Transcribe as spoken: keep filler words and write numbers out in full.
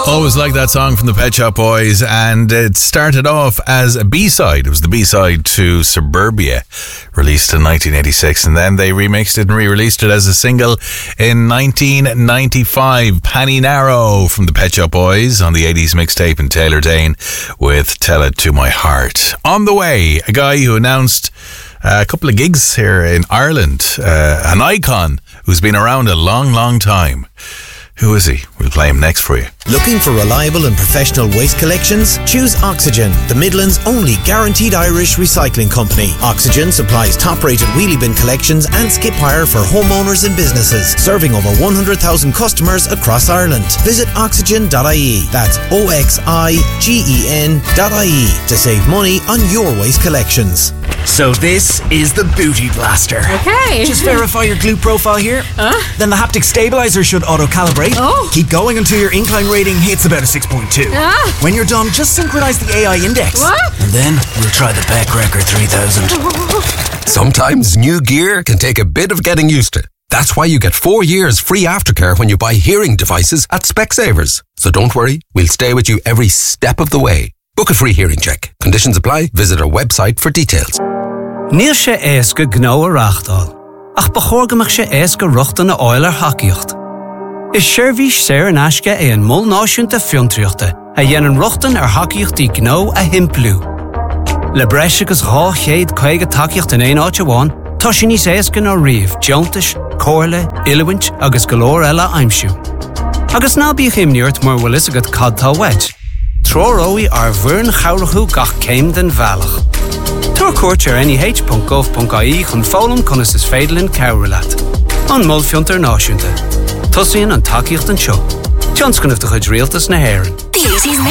Always like that song from the Pet Shop Boys, and it started off as a B-side. It was the B-side to Suburbia, released in nineteen eighty-six, and then they remixed it and re-released it as a single in nineteen ninety-five. Panny Narrow from the Pet Shop Boys on the eighties mixtape, and Taylor Dane with Tell It To My Heart. On the way, a guy who announced a couple of gigs here in Ireland, uh, an icon who's been around a long, long time. Who is he? We'll play him next for you. Looking for reliable and professional waste collections? Choose Oxygen, the Midlands' only guaranteed Irish recycling company. Oxygen supplies top-rated wheelie bin collections and skip hire for homeowners and businesses, serving over one hundred thousand customers across Ireland. Visit oxygen dot I E. That's O X I G E N dot I E to save money on your waste collections. So this is the Booty Blaster. Okay. Just verify your glute profile here. Uh? Then the haptic stabilizer should auto-calibrate. Oh. Keep going until your incline rating hits about a six point two. Ah. When you're done, just synchronize the A I index. What? And then we'll try the Peck Record three thousand. Sometimes new gear can take a bit of getting used to. That's why you get four years free aftercare when you buy hearing devices at Specsavers. So don't worry, we'll stay with you every step of the way. Book a free hearing check. Conditions apply. Visit our website for details. Níl sé éasca gnó a rachtáil, ach bachorgamach sé éasca ruchta na oiler hacíocht. Is seirbhís sér an aisce é an mul náisiúnta fiontriachta a dhéanann ruchtan ar hacíochtaí gnó a himplú. Le breis agus dhá chéad caige takeíocht in éon áit amháin, tá sin níos éasca nó riamh, deontais, cóirle, ilúint agus golóir eile aimsiú. Agus ná bíoch imniúirt mar bhfuil is agad cadtá weit. Tróróí ar bhuireann chomhrathú gach céim den bhealach. Tuair cuairt ar N I H dot gov dot I E chun fólam conas is féidirlinn cabhralat. An mul fiontar náisiúnta. Tosaíonn an takeíocht an seo. Tionscannamh de chuid rialtas na hÉireann.